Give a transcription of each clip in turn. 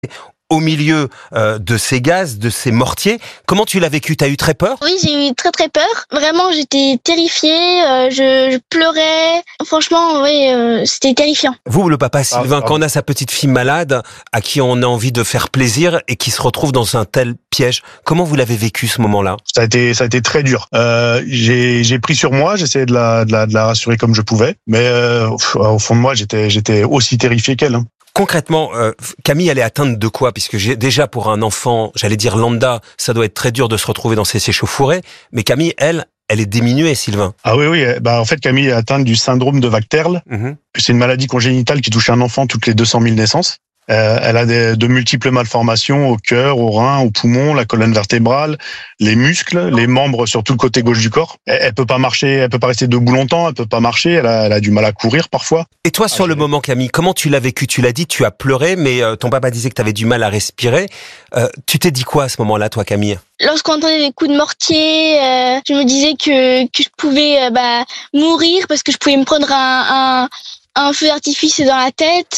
au milieu de ces gaz, de ces mortiers. Comment tu l'as vécu? T'as eu très peur? Oui, j'ai eu très très peur. Vraiment, j'étais terrifiée, je pleurais. Franchement, oui, c'était terrifiant. Vous, le papa Sylvain, quand on a sa petite fille malade, à qui on a envie de faire plaisir et qui se retrouve dans un tel piège, comment vous l'avez vécu ce moment-là? Ça a été très dur. J'ai pris sur moi, j'essayais de la rassurer comme je pouvais, mais au fond de moi, j'étais aussi terrifié qu'elle. Concrètement, Camille, elle est atteinte de quoi? Puisque déjà pour un enfant, j'allais dire lambda, ça doit être très dur de se retrouver dans ces échauffourées. Mais Camille, elle est diminuée, Sylvain. Ah oui. En fait, Camille est atteinte du syndrome de Vacterl. C'est une maladie congénitale qui touche un enfant toutes les 200 000 naissances. Elle a de multiples malformations au cœur, aux reins, aux poumons, la colonne vertébrale, les muscles, les membres sur tout le côté gauche du corps. Elle peut pas marcher, elle peut pas rester debout longtemps, elle peut pas marcher, elle a du mal à courir parfois. Et toi, sur le moment, Camille, comment tu l'as vécu? Tu l'as dit, tu as pleuré, mais ton papa disait que tu avais du mal à respirer. Tu t'es dit quoi à ce moment-là, toi, Camille? Lorsqu'on entendait des coups de mortier, je me disais que je pouvais mourir parce que je pouvais me prendre un feu d'artifice dans la tête,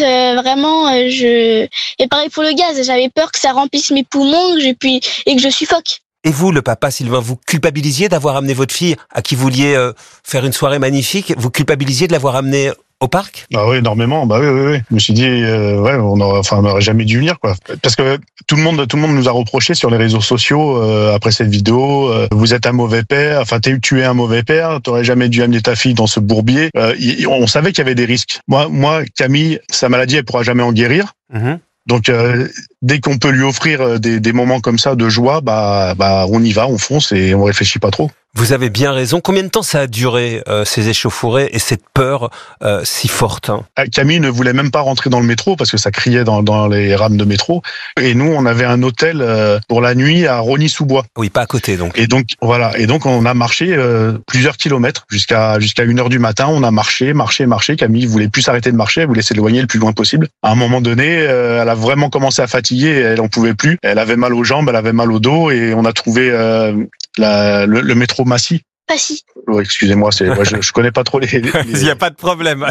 et pareil pour le gaz, j'avais peur que ça remplisse mes poumons et que je suffoque. Et vous, le papa Sylvain, vous culpabilisiez d'avoir amené votre fille à qui vous vouliez faire une soirée magnifique? Vous culpabilisiez de l'avoir amenée au parc? Ah oui, énormément. Oui. Je me suis dit, on n'aurait jamais dû venir, quoi. Parce que tout le monde nous a reproché sur les réseaux sociaux après cette vidéo. Vous êtes un mauvais père. Tu es un mauvais père. T'aurais jamais dû amener ta fille dans ce bourbier. On savait qu'il y avait des risques. Moi, Camille, sa maladie, elle pourra jamais en guérir. Donc, dès qu'on peut lui offrir des moments comme ça de joie, on y va, on fonce et on réfléchit pas trop. Vous avez bien raison. Combien de temps ça a duré, ces échauffourées et cette peur si forte? Camille ne voulait même pas rentrer dans le métro parce que ça criait dans les rames de métro. Et nous, on avait un hôtel pour la nuit à Rosny-sous-Bois. Oui, pas à côté, donc. Et donc, voilà. Et donc, on a marché plusieurs kilomètres jusqu'à 1h du matin. On a marché. Camille voulait plus s'arrêter de marcher. Elle voulait s'éloigner le plus loin possible. À un moment donné, elle a vraiment commencé à fatiguer. Elle en pouvait plus. Elle avait mal aux jambes, elle avait mal au dos et on a trouvé le métro Massy. Passy. Oui, excusez-moi, moi, je connais pas trop les... Il y a pas de problème,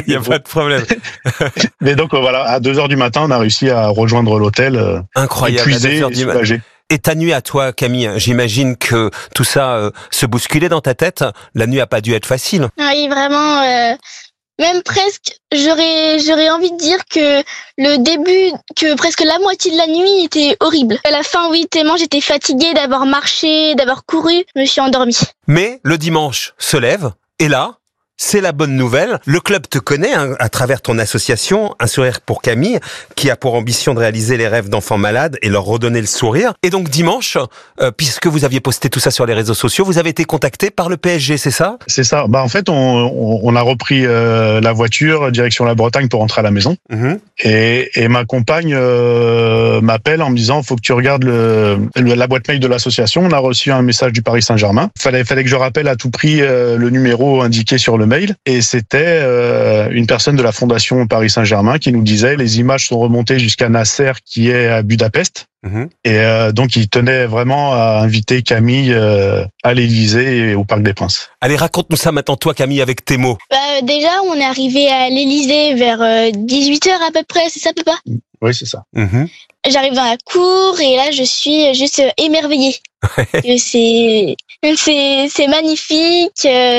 Mais donc voilà, à 2h du matin, on a réussi à rejoindre l'hôtel. Incroyable. Épuisé et soulagé. Et ta nuit à toi, Camille, j'imagine que tout ça se bousculait dans ta tête. La nuit a pas dû être facile. Oui, vraiment. Même presque, j'aurais envie de dire que que presque la moitié de la nuit était horrible. À la fin, oui, tellement j'étais fatiguée d'avoir marché, d'avoir couru, je me suis endormie. Mais le dimanche se lève, et là, c'est la bonne nouvelle. Le club te connaît à travers ton association, Un sourire pour Camille, qui a pour ambition de réaliser les rêves d'enfants malades et leur redonner le sourire. Et donc dimanche, puisque vous aviez posté tout ça sur les réseaux sociaux, vous avez été contacté par le PSG, c'est ça? C'est ça. En fait, on a repris la voiture direction la Bretagne pour rentrer à la maison. Et ma compagne m'appelle en me disant faut que tu regardes la boîte mail de l'association. On a reçu un message du Paris Saint-Germain. Fallait que je rappelle à tout prix le numéro indiqué sur le mail, et c'était une personne de la Fondation Paris Saint-Germain qui nous disait les images sont remontées jusqu'à Nasser qui est à Budapest. Et donc il tenait vraiment à inviter Camille à l'Élysée et au Parc des Princes. Allez, raconte-nous ça maintenant, toi Camille, avec tes mots. Déjà, on est arrivé à l'Élysée vers 18h à peu près, c'est ça, papa? Oui, c'est ça. J'arrive dans la cour et là, je suis juste émerveillée. C'est magnifique.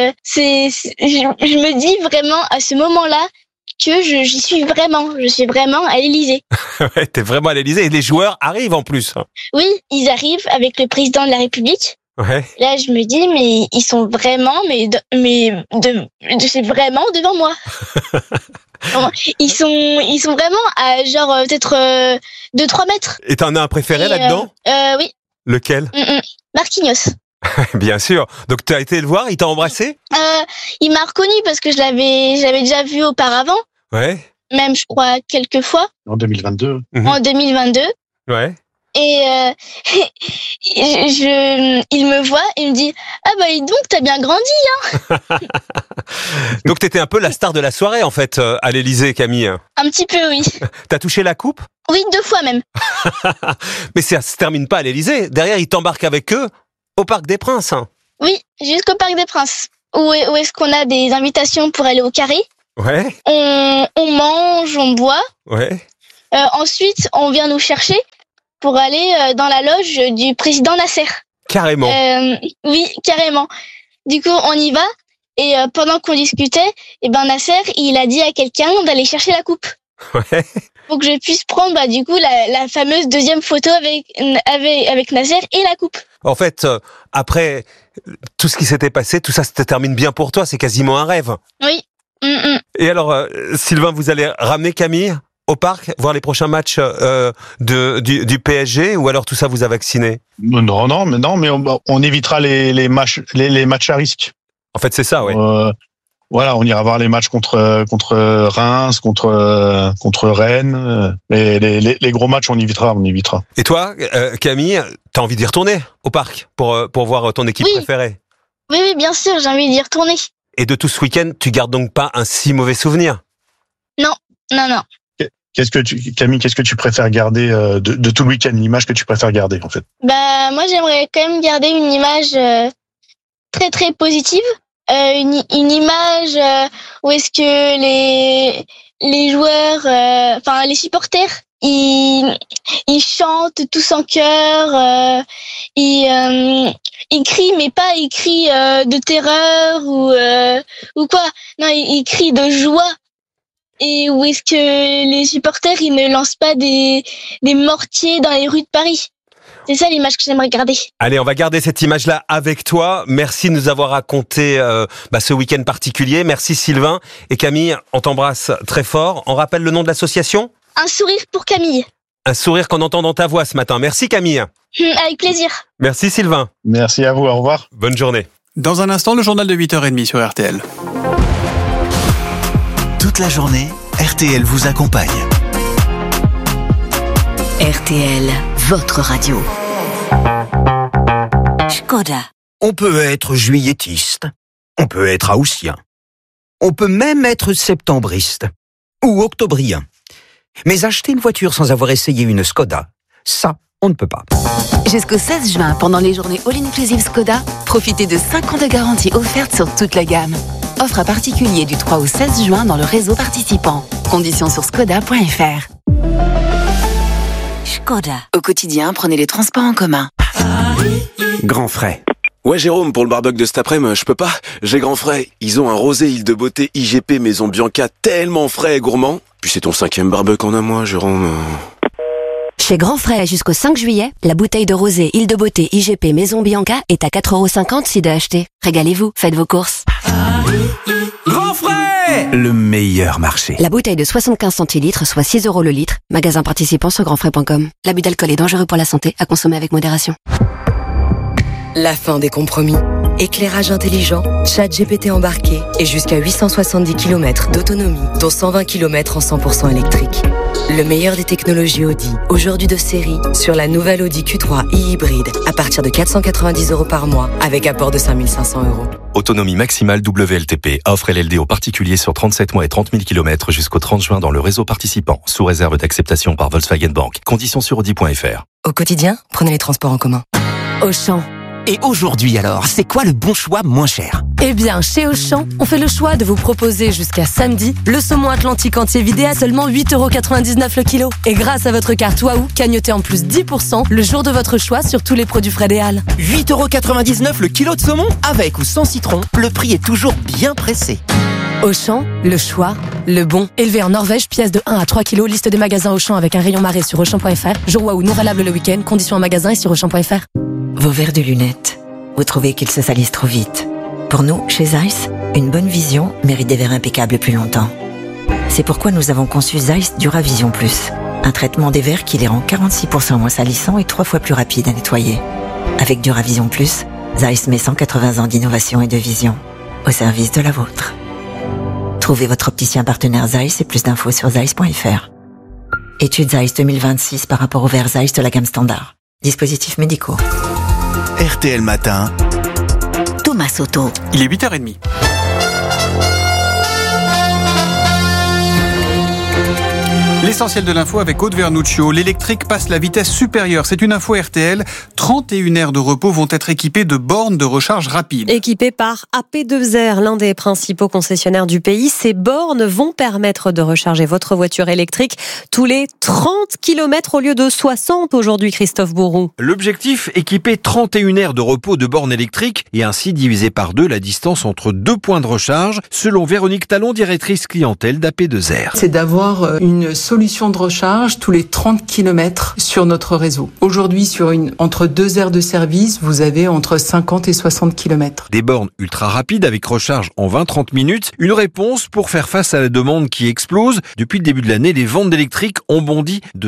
Je me dis vraiment à ce moment-là que j'y suis vraiment. Je suis vraiment à l'Élysée. Ouais, t'es vraiment à l'Élysée et les joueurs arrivent en plus. Oui, ils arrivent avec le président de la République. Ouais. Là, je me dis, mais ils sont vraiment, c'est vraiment devant moi. Ils sont vraiment à genre peut-être 2-3 mètres. Et t'en as un préféré là-dedans? Oui. Lequel? Marquinhos. Bien sûr. Donc tu as été le voir, il t'a embrassé? Il m'a reconnu parce que je l'avais déjà vu auparavant. Ouais. Même, je crois, quelques fois. En 2022. En 2022. Ouais. Et il me voit et me dit « Ah bah dis donc, t'as bien grandi, hein !» Donc t'étais un peu la star de la soirée, en fait, à l'Élysée, Camille. Un petit peu, oui. T'as touché la coupe? Oui, 2 fois même. Mais ça se termine pas à l'Élysée. Derrière, ils t'embarquent avec eux au Parc des Princes. Oui, jusqu'au Parc des Princes. Où est-ce qu'on a des invitations pour aller au Carré. Ouais. On mange, on boit. Ouais. Ensuite, on vient nous chercher pour aller dans la loge du président Nasser. Carrément. Oui, carrément. Du coup, on y va. Et pendant qu'on discutait, Nasser, il a dit à quelqu'un d'aller chercher la coupe. Ouais. Pour que je puisse prendre, du coup, la fameuse deuxième photo avec Nasser et la coupe. En fait, après tout ce qui s'était passé, tout ça se termine bien pour toi. C'est quasiment un rêve. Oui. Et alors, Sylvain, vous allez ramener Camille au parc, voir les prochains matchs du PSG, ou alors tout ça vous a vacciné? Non, mais on évitera les matchs à risque. En fait, c'est ça, oui. Voilà, on ira voir les matchs contre Reims, contre Rennes. Les gros matchs, on évitera. Et toi, Camille, t'as envie d'y retourner au parc pour voir ton équipe préférée? Oui, bien sûr, j'ai envie d'y retourner. Et de tout ce week-end, tu gardes donc pas un si mauvais souvenir? Non. Camille, qu'est-ce que tu préfères garder de tout le week-end, l'image que tu préfères garder en fait? Moi, j'aimerais quand même garder une image très très positive. Une image où est-ce que les joueurs, les supporters, ils chantent tous en chœur, ils crient, mais pas ils crient de terreur ou quoi. Non, ils crient de joie. Et où est-ce que les supporters, ils ne lancent pas des mortiers dans les rues de Paris. C'est ça l'image que j'aimerais garder. Allez, on va garder cette image-là avec toi. Merci de nous avoir raconté ce week-end particulier. Merci Sylvain. Et Camille, on t'embrasse très fort. On rappelle le nom de l'association ? Un sourire pour Camille. Un sourire qu'on entend dans ta voix ce matin. Merci Camille. Avec plaisir. Merci Sylvain. Merci à vous, au revoir. Bonne journée. Dans un instant, le journal de 8h30 sur RTL. Toute la journée, RTL vous accompagne. RTL, votre radio. Škoda. On peut être juilletiste, on peut être haussien, on peut même être septembriste ou octobrien. Mais acheter une voiture sans avoir essayé une Škoda, ça, on ne peut pas. Jusqu'au 16 juin, pendant les journées All-Inclusive Škoda, profitez de 5 ans de garantie offerte sur toute la gamme. Offre à particulier du 3 au 16 juin dans le réseau participant. Conditions sur škoda.fr. Škoda. Au quotidien, prenez les transports en commun. Grand Frais. Ouais Jérôme, pour le barbecue de cet après-midi, je peux pas. J'ai Grand Frais. Ils ont un rosé Île de Beauté IGP Maison Bianca tellement frais et gourmand. Puis c'est ton 5e barbecue en un mois, Jérôme. Chez Grand Frais, jusqu'au 5 juillet, la bouteille de rosé Île de Beauté IGP Maison Bianca est à 4,50€ si de acheter. Régalez-vous, faites vos courses. Grand Frais, le meilleur marché. La bouteille de 75 centilitres, soit 6€ le litre. Magasin participant sur grandfrais.com. L'abus d'alcool est dangereux pour la santé, à consommer avec modération. La fin des compromis. Éclairage intelligent, ChatGPT embarqué et jusqu'à 870 km d'autonomie, dont 120 km en 100% électrique. Le meilleur des technologies Audi, aujourd'hui de série, sur la nouvelle Audi Q3 e-hybride, à partir de 490€ par mois, avec apport de 5 500€. Autonomie maximale WLTP, offre LLD aux particuliers sur 37 mois et 30 000 km jusqu'au 30 juin dans le réseau participant, sous réserve d'acceptation par Volkswagen Bank. Conditions sur Audi.fr. Au quotidien, prenez les transports en commun. Auchan. Et aujourd'hui alors, c'est quoi le bon choix moins cher? Eh bien, chez Auchan, on fait le choix de vous proposer jusqu'à samedi le saumon atlantique entier vidé à seulement 8,99€ le kilo. Et grâce à votre carte Waouh, cagnotez en plus 10% le jour de votre choix sur tous les produits Frédéal. 8,99€ le kilo de saumon? Avec ou sans citron, le prix est toujours bien pressé. Auchan, le choix, le bon. Élevé en Norvège, pièce de 1 à 3 kilos, liste des magasins Auchan avec un rayon marée sur Auchan.fr. Jour Waouh non valable le week-end, conditions en magasin et sur Auchan.fr. Vos verres de lunettes, vous trouvez qu'ils se salissent trop vite. Pour nous, chez Zeiss, une bonne vision mérite des verres impeccables plus longtemps. C'est pourquoi nous avons conçu Zeiss Duravision Plus, un traitement des verres qui les rend 46% moins salissants et 3 fois plus rapides à nettoyer. Avec Duravision Plus, Zeiss met 180 ans d'innovation et de vision au service de la vôtre. Trouvez votre opticien partenaire Zeiss et plus d'infos sur zeiss.fr. Étude Zeiss 2026 par rapport aux verres Zeiss de la gamme standard. Dispositifs médicaux. RTL Matin. Thomas Soto. Il est 8h30. L'essentiel de l'info avec Aude Vernuccio. L'électrique passe la vitesse supérieure. C'est une info RTL. 31 aires de repos vont être équipées de bornes de recharge rapide. Équipées par AP2R, l'un des principaux concessionnaires du pays, ces bornes vont permettre de recharger votre voiture électrique tous les 30 km au lieu de 60 aujourd'hui, Christophe Bourroux. L'objectif, équiper 31 aires de repos de bornes électriques et ainsi diviser par 2 la distance entre 2 points de recharge, selon Véronique Talon, directrice clientèle d'AP2R. C'est d'avoir une solution de recharge tous les 30 km sur notre réseau. Aujourd'hui, entre 2 aires de service, vous avez entre 50 et 60 km. Des bornes ultra rapides avec recharge en 20-30 minutes. Une réponse pour faire face à la demande qui explose. Depuis le début de l'année, les ventes d'électrique ont bondi de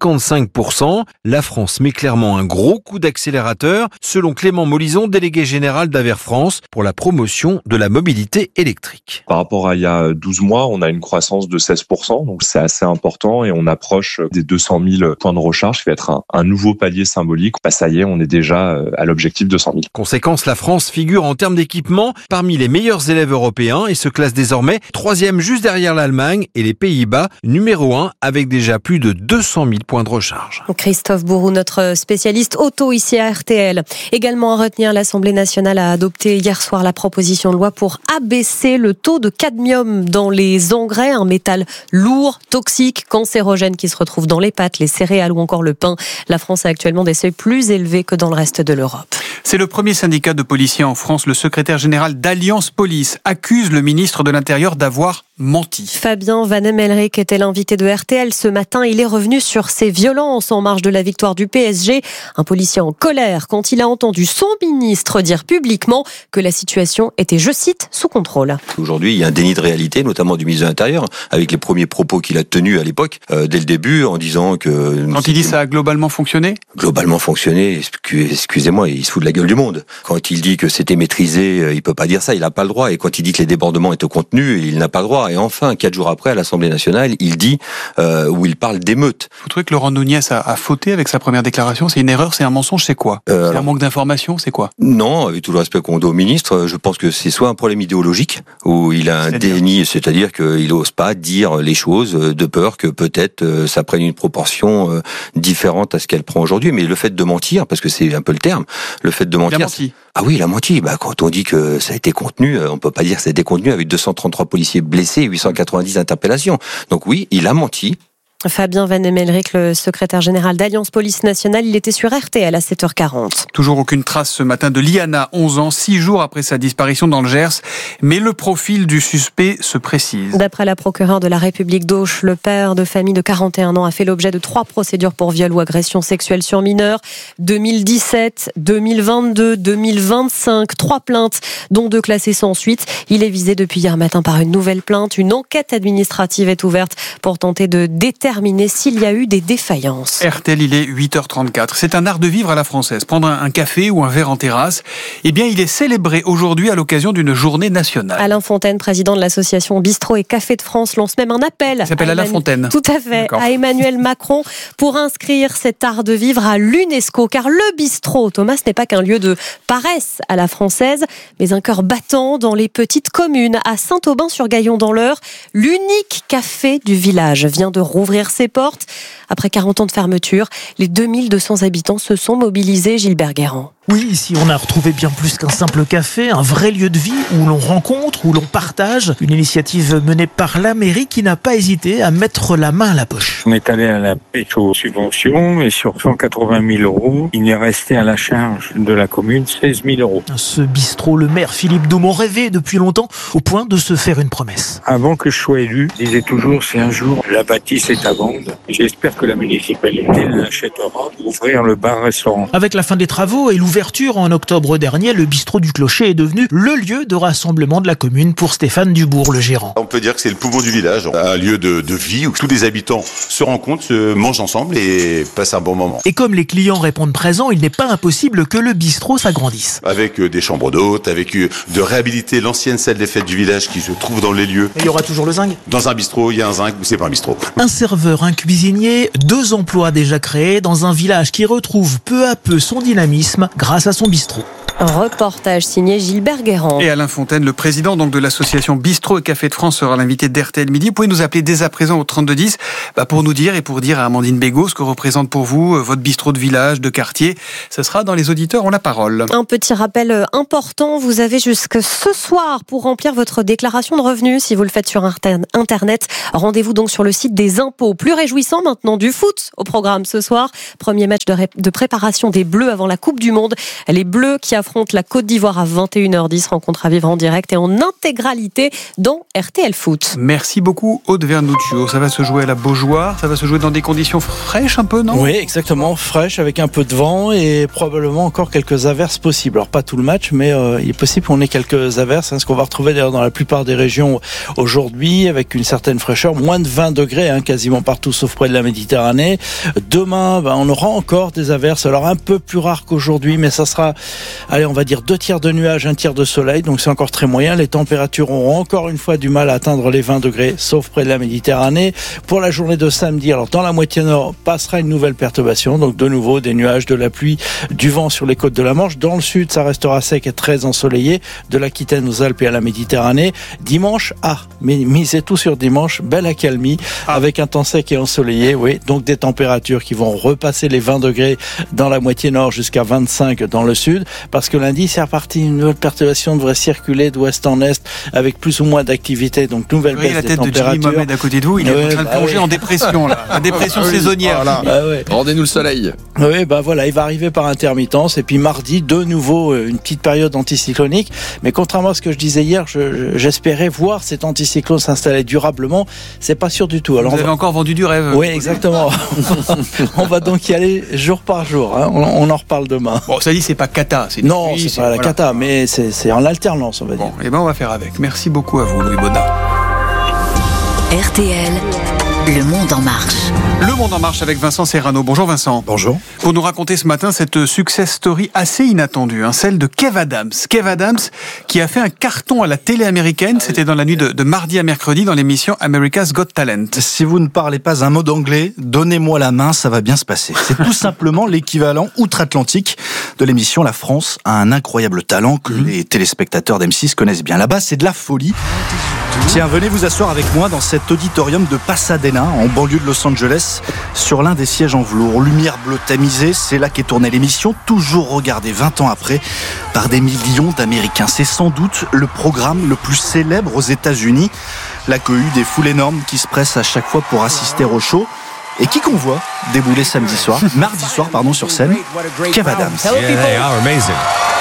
55%. La France met clairement un gros coup d'accélérateur, selon Clément Molison, délégué général d'Aver France pour la promotion de la mobilité électrique. Par rapport à il y a 12 mois, on a une croissance de 16%, donc c'est assez important et on approche des 200 000 points de recharge qui va être un nouveau palier symbolique. Ça y est, on est déjà à l'objectif de 100 000. Conséquence, la France figure en termes d'équipement parmi les meilleurs élèves européens et se classe désormais 3e juste derrière l'Allemagne et les Pays-Bas, numéro 1 avec déjà plus de 200 000 points de recharge. Christophe Bourroux, notre spécialiste auto ici à RTL. Également à retenir, l'Assemblée nationale a adopté hier soir la proposition de loi pour abaisser le taux de cadmium dans les engrais, un métal lourd, toxique, cancérogène qui se retrouve dans les pâtes, les céréales ou encore le pain. La France a actuellement des seuils plus élevés que dans le reste de l'Europe. C'est le premier syndicat de policiers en France. Le secrétaire général d'Alliance Police accuse le ministre de l'Intérieur d'avoir menti. Fabien Van Emmelrich était l'invité de RTL ce matin. Il est revenu sur ces violences en marge de la victoire du PSG. Un policier en colère quand il a entendu son ministre dire publiquement que la situation était, je cite, sous contrôle. Aujourd'hui, il y a un déni de réalité, notamment du ministre de l'Intérieur, avec les premiers propos qu'il a tenus à l'époque, dès le début, en disant que... Quand il dit ça a globalement fonctionné ? Globalement fonctionné, excusez-moi, il se fout de la gueule du monde. Quand il dit que c'était maîtrisé, il peut pas dire ça, il n'a pas le droit. Et quand il dit que les débordements étaient contenus, il n'a pas le droit. Et enfin, 4 jours après, à l'Assemblée nationale, il dit, où il parle d'émeutes. Vous trouvez que Laurent Nunez a fauté avec sa première déclaration ? C'est une erreur, c'est un mensonge, c'est quoi ? C'est un manque d'information, c'est quoi ? Non, avec tout le respect qu'on doit au ministre, je pense que c'est soit un problème idéologique, où il a un déni, c'est-à-dire qu'il n'ose pas dire les choses de peur que peut-être ça prenne une proportion différente à ce qu'elle prend aujourd'hui. Mais le fait de mentir, parce que c'est un peu le terme, le fait de mentir... Il a menti. Ah oui, il a menti. Quand on dit que ça a été contenu, on peut pas dire que ça a été contenu avec 233 policiers blessés et 890 interpellations. Donc oui, il a menti. Fabien Van Emmelrich, le secrétaire général d'Alliance Police Nationale, il était sur RTL à 7h40. Toujours aucune trace ce matin de Liana, 11 ans, 6 jours après sa disparition dans le Gers. Mais le profil du suspect se précise. D'après la procureure de la République d'Auch, le père de famille de 41 ans a fait l'objet de 3 procédures pour viol ou agression sexuelle sur mineur. 2017, 2022, 2025, 3 plaintes, dont 2 classées sans suite. Il est visé depuis hier matin par une nouvelle plainte. Une enquête administrative est ouverte pour tenter de déterminer s'il y a eu des défaillances. RTL, il est 8h34. C'est un art de vivre à la française. Prendre un café ou un verre en terrasse, eh bien, il est célébré aujourd'hui à l'occasion d'une journée nationale. Alain Fontaine, président de l'association Bistrot et Café de France, lance même un appel. Il s'appelle Alain Fontaine. Tout à fait. D'accord. À Emmanuel Macron pour inscrire cet art de vivre à l'UNESCO. Car le bistrot, Thomas, ce n'est pas qu'un lieu de paresse à la française, mais un cœur battant dans les petites communes. À Saint-Aubin-sur-Gaillon dans l'Eure, l'unique café du village vient de rouvrir ses portes. Après 40 ans de fermeture, les 2200 habitants se sont mobilisés, Gilbert Guérand. Oui, ici on a retrouvé bien plus qu'un simple café, un vrai lieu de vie où l'on rencontre, où l'on partage. Une initiative menée par la mairie qui n'a pas hésité à mettre la main à la poche. On est allé à la pêche aux subventions et sur 180 000 €, il est resté à la charge de la commune 16 000 €. Ce bistrot, le maire Philippe Daumont rêvait depuis longtemps au point de se faire une promesse. Avant que je sois élu, je disais toujours si un jour la bâtisse est à vendre, j'espère que la municipalité l'achètera pour ouvrir le bar-restaurant. Avec la fin des travaux et l'ouverture en octobre dernier, le bistrot du Clocher est devenu le lieu de rassemblement de la commune pour Stéphane Dubourg, le gérant. On peut dire que c'est le poumon du village, un lieu de vie où tous les habitants se rencontrent, se mangent ensemble et passent un bon moment. Et comme les clients répondent présents, il n'est pas impossible que le bistrot s'agrandisse. Avec des chambres d'hôtes, avec de réhabiliter l'ancienne salle des fêtes du village qui se trouve dans les lieux. Et il y aura toujours le zinc ? Dans un bistrot, il y a un zinc ou c'est pas un bistrot. Un serveur, un cuisinier, 2 emplois déjà créés dans un village qui retrouve peu à peu son dynamisme grâce à son bistrot. Reportage signé Gilbert Guérand. Et Alain Fontaine, le président donc de l'association Bistrot et Café de France, sera l'invité d'RTL Midi. Vous pouvez nous appeler dès à présent au 3210 pour nous dire et pour dire à Amandine Bégaud ce que représente pour vous votre bistrot de village, de quartier. Ce sera dans Les Auditeurs ont la parole. Un petit rappel important, vous avez jusque ce soir pour remplir votre déclaration de revenus. Si vous le faites sur Internet, rendez-vous donc sur le site des impôts. Plus réjouissant maintenant, du foot au programme ce soir. Premier match de préparation des Bleus avant la Coupe du Monde. Les Bleus qui affrontent la Côte d'Ivoire à 21h10, rencontre à vivre en direct et en intégralité dans RTL Foot. Merci beaucoup Aude Vernuccio. Ça va se jouer à la Beaujoire, ça va se jouer dans des conditions fraîches un peu, non ? Oui, exactement, fraîches avec un peu de vent et probablement encore quelques averses possibles. Alors pas tout le match, mais il est possible qu'on ait quelques averses, ce qu'on va retrouver d'ailleurs dans la plupart des régions aujourd'hui avec une certaine fraîcheur, moins de 20 degrés quasiment partout sauf près de la Méditerranée. Demain, on aura encore des averses, alors un peu plus rares qu'aujourd'hui, mais ça sera, on va dire 2 tiers de nuages, 1 tiers de soleil, donc c'est encore très moyen. Les températures auront encore une fois du mal à atteindre les 20 degrés, sauf près de la Méditerranée. Pour la journée de samedi, alors dans la moitié nord, passera une nouvelle perturbation, donc de nouveau des nuages, de la pluie, du vent sur les côtes de la Manche. Dans le sud, ça restera sec et très ensoleillé, de l'Aquitaine aux Alpes et à la Méditerranée. Dimanche, mais misez tout sur dimanche, belle accalmie, avec un temps sec et ensoleillé, oui, donc des températures qui vont repasser les 20 degrés dans la moitié nord jusqu'à 25 dans le sud, parce que lundi, c'est reparti, une nouvelle perturbation devrait circuler d'ouest en est avec plus ou moins d'activité, donc nouvelle baisse des températures. La tête de Jimmy Mohamed à côté de vous, il est en train de plonger en dépression, là. La dépression saisonnière. Rendez-nous le soleil. Oui, voilà, il va arriver par intermittence, et puis mardi, de nouveau, une petite période anticyclonique, mais contrairement à ce que je disais hier, j'espérais voir cet anticyclone s'installer durablement, c'est pas sûr du tout. Alors, vous avez encore vendu du rêve. Oui, exactement. On va donc y aller jour par jour, on en reparle demain. Bon, ça dit, c'est pas cata. Non, c'est pas la cata, mais c'est en alternance, on va dire. Bon, on va faire avec. Merci beaucoup à vous, Louis Baudin. RTL, Le Monde en Marche. Le Monde en Marche avec Vincent Serrano. Bonjour Vincent. Bonjour. Pour nous raconter ce matin cette success story assez inattendue, celle de Kev Adams. Kev Adams qui a fait un carton à la télé américaine. C'était dans la nuit de mardi à mercredi dans l'émission America's Got Talent. Si vous ne parlez pas un mot d'anglais, donnez-moi la main, ça va bien se passer. C'est tout simplement l'équivalent outre-Atlantique de l'émission La France a un incroyable talent que les téléspectateurs d'M6 connaissent bien. Là-bas, c'est de la folie. Tiens, venez vous asseoir avec moi dans cet auditorium de Pasadena, en banlieue de Los Angeles, sur l'un des sièges en velours. Lumière bleue tamisée, c'est là qu'est tournée l'émission, toujours regardée 20 ans après par des millions d'Américains. C'est sans doute le programme le plus célèbre aux États-Unis. La cohue des foules énormes qui se pressent à chaque fois pour assister au show. Et qui qu'on voit débouler mardi soir, sur scène, Kev Adams. Yeah, they are amazing.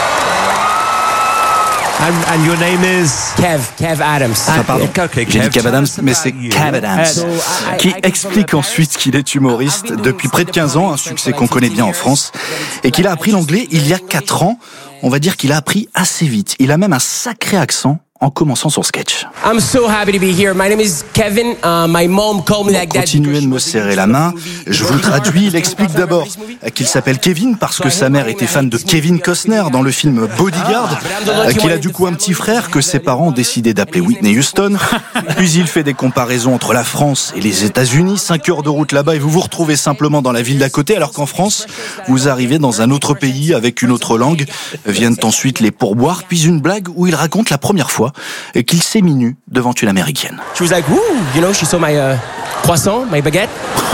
And your name is Kev Adams. J'ai dit Kev Adams, mais c'est Kev Adams, qui explique ensuite qu'il est humoriste depuis près de 15 ans, un succès qu'on connaît bien en France, et qu'il a appris l'anglais il y a 4 ans. On va dire qu'il a appris assez vite. Il a même un sacré accent en commençant son sketch. I'm so happy to be here. My name is Kevin. My mom called me like that. Continuez de me serrer la main. Je vous traduis. Il explique d'abord qu'il s'appelle Kevin parce que sa mère était fan de Kevin Costner dans le film Bodyguard, qu'il a du coup un petit frère que ses parents ont décidé d'appeler Whitney Houston. Puis il fait des comparaisons entre la France et les États-Unis. 5 heures de route là-bas et vous vous retrouvez simplement dans la ville d'à côté, alors qu'en France, vous arrivez dans un autre pays avec une autre langue. Viennent ensuite les pourboires, puis une blague où il raconte la première fois qu'il s'est mis nu devant une Américaine. She was like, "Ooh, you know, she saw my croissant, my baguette."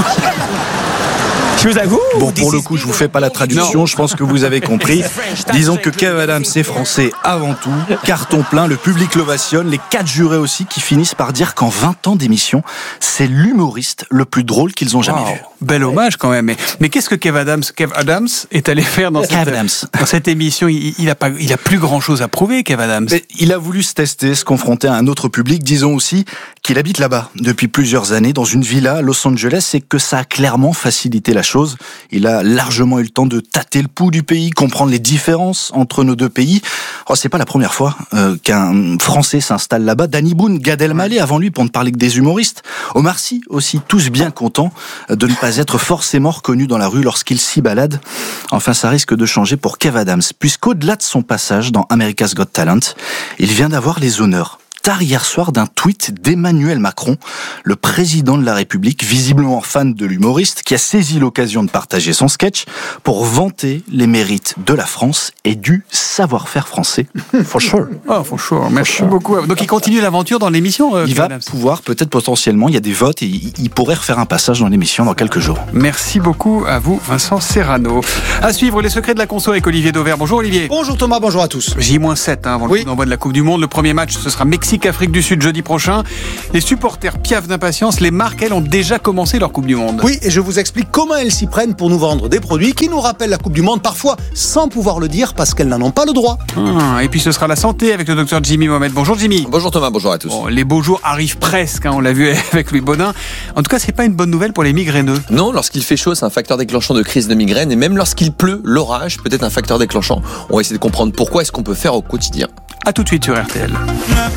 Bon, pour le coup, je vous fais pas la traduction, je pense que vous avez compris. Disons que Kev Adams est français avant tout, carton plein, le public l'ovationne, les 4 jurés aussi qui finissent par dire qu'en 20 ans d'émission, c'est l'humoriste le plus drôle qu'ils ont jamais vu. Bel hommage quand même. Mais qu'est-ce que Kev Adams est allé faire dans cette émission? Il a plus grand chose à prouver, Kev Adams. Mais il a voulu se tester, se confronter à un autre public. Disons aussi qu'il habite là-bas depuis plusieurs années dans une villa à Los Angeles et que ça a clairement facilité la chose. Il a largement eu le temps de tâter le pouls du pays, comprendre les différences entre nos deux pays. Oh, c'est pas la première fois qu'un Français s'installe là-bas. Danny Boone, Gad Elmaleh avant lui, pour ne parler que des humoristes. Omar Sy aussi, tous bien contents de ne pas être forcément reconnus dans la rue lorsqu'il s'y balade. Enfin, ça risque de changer pour Kev Adams, puisqu'au-delà de son passage dans America's Got Talent, il vient d'avoir les honneurs l'instar hier soir d'un tweet d'Emmanuel Macron, le président de la République, visiblement fan de l'humoriste, qui a saisi l'occasion de partager son sketch pour vanter les mérites de la France et du savoir-faire français. For sure. Oh, for sure. Merci beaucoup. Donc il continue l'aventure dans l'émission. Il va pouvoir, peut-être potentiellement, il y a des votes et il pourrait refaire un passage dans l'émission dans quelques jours. Merci beaucoup à vous, Vincent Serrano. À suivre, les secrets de la conso avec Olivier Dauvert. Bonjour Olivier. Bonjour Thomas, bonjour à tous. J-7 avant le coup d'envoi de la Coupe du Monde. Le premier match, ce sera Mexique-Afrique du Sud jeudi prochain. Les supporters piaffent d'impatience. Les marques, elles, ont déjà commencé leur Coupe du Monde. Oui, et je vous explique comment elles s'y prennent pour nous vendre des produits qui nous rappellent la Coupe du Monde, parfois sans pouvoir le dire parce qu'elles n'en ont pas le droit. Et puis ce sera la santé avec le docteur Jimmy Mohamed. Bonjour Jimmy. Bonjour Thomas, bonjour à tous. Bon, les beaux jours arrivent presque, on l'a vu avec Louis Baudin. En tout cas, c'est pas une bonne nouvelle pour les migraineux. Non, lorsqu'il fait chaud, c'est un facteur déclenchant de crise de migraine. Et même lorsqu'il pleut, l'orage peut être un facteur déclenchant. On va essayer de comprendre pourquoi et ce qu'on peut faire au quotidien. A tout de suite sur RTL.